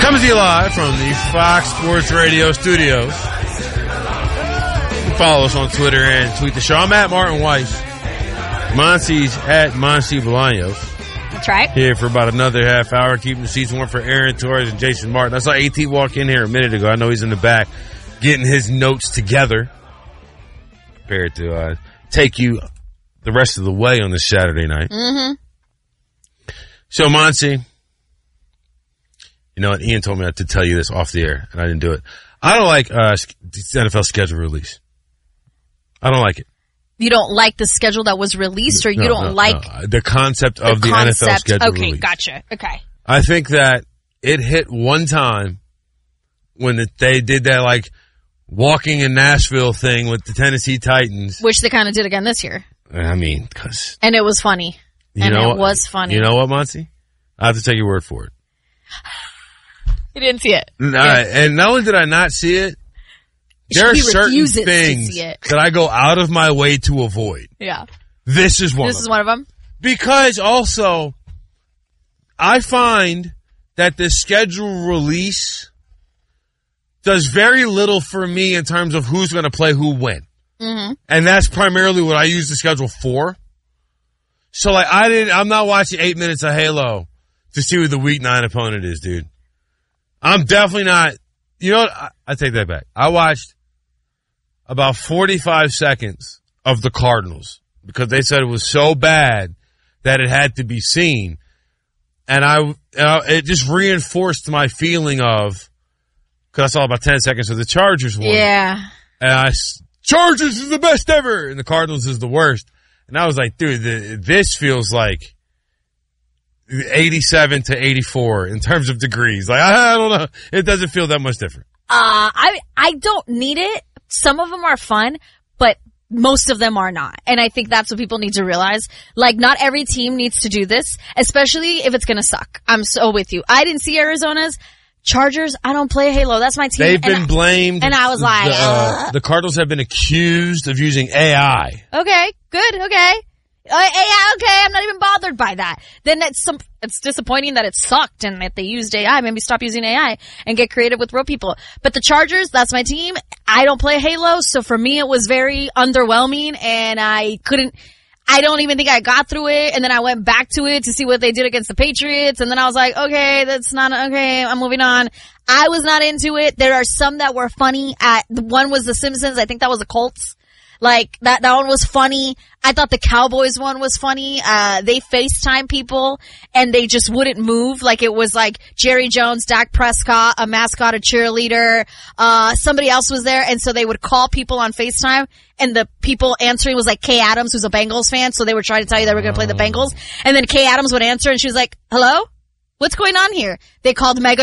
Coming to you live from the Fox Sports Radio studios. You can follow us on Twitter and tweet the show. I'm at Martin Weiss. Monsi's at Monsi Bolaños. That's right. Here for about another half hour, keeping the seats warm for Aaron Torres and Jason Martin. I saw AT walk in here a minute ago. I know he's in the back getting his notes together. Prepared to take you the rest of the way on this Saturday night. Mm-hmm. So, Monsi, you know what? Ian told me to tell you this off the air, and I didn't do it. I don't like the NFL schedule release. I don't like it. You don't like the schedule that was released, or you don't like the concept of the NFL schedule Okay, release. gotcha. Okay. I think that it hit one time when they did that, like, walking in Nashville thing with the Tennessee Titans. Which they kind of did again this year. I mean, because... And it was funny. You know what? You know what, Monty? I have to take your word for it. You didn't see it. And not only did I not see it, there are certain things that I go out of my way to avoid. Yeah. This is one of them. Because also, I find that the schedule release does very little for me in terms of who's going to play who when. Mm-hmm. And that's primarily what I use the schedule for. So, like, I'm not watching 8 minutes of Halo to see who the Week 9 opponent is, dude. I'm definitely not. You know what? I take that back. I watched about 45 seconds of the Cardinals because they said it was so bad that it had to be seen. And it just reinforced my feeling of, because I saw about 10 seconds of the Chargers one. Yeah. And Chargers is the best ever, and the Cardinals is the worst. And I was like, dude, this feels like 87 to 84 in terms of degrees. Like, I don't know. It doesn't feel that much different. I don't need it. Some of them are fun, but most of them are not. And I think that's what people need to realize. Like, not every team needs to do this, especially if it's going to suck. I'm so with you. I didn't see Arizona's. Chargers, I don't play Halo. That's my team. They've been blamed. And I was like, the Cardinals have been accused of using AI. Okay, good, okay. AI, okay, I'm not even bothered by that. Then it's disappointing that it sucked and that they used AI. Maybe stop using AI and get creative with real people. But the Chargers, that's my team. I don't play Halo, so for me it was very underwhelming, and I don't even think I got through it, and then I went back to it to see what they did against the Patriots, and then I was like, okay, that's not, okay, I'm moving on. I was not into it. There are some that were funny. The one was The Simpsons. I think that was the Colts. Like, that one was funny. I thought the Cowboys one was funny. They FaceTime people and they just wouldn't move. Like, it was like Jerry Jones, Dak Prescott, a mascot, a cheerleader, somebody else was there, and so they would call people on FaceTime, and the people answering was like Kay Adams, who's a Bengals fan, so they were trying to tell you they were going to play the Bengals, and then Kay Adams would answer, and she was like, hello? What's going on here? They called Mega